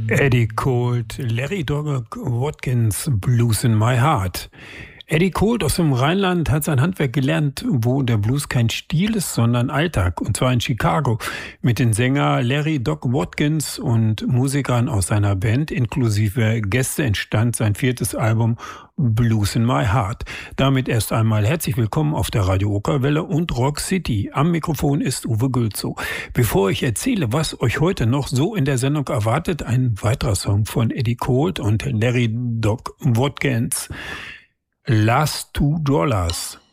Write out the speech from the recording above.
Eddie Colt, Larry Doc Watkins, Blues in My Heart. Eddie Colt aus dem Rheinland hat sein Handwerk gelernt, wo der Blues kein Stil ist, sondern Alltag. Und zwar in Chicago mit den Sänger Larry Doc Watkins und Musikern aus seiner Band. Inklusive Gäste entstand sein 4. Album Blues in My Heart. Damit erst einmal herzlich willkommen auf der Radio Okerwelle und Rock City. Am Mikrofon ist Uwe Gülzow. Bevor ich erzähle, was euch heute noch so in der Sendung erwartet, ein weiterer Song von Eddie Colt und Larry Doc Watkins. Last $2.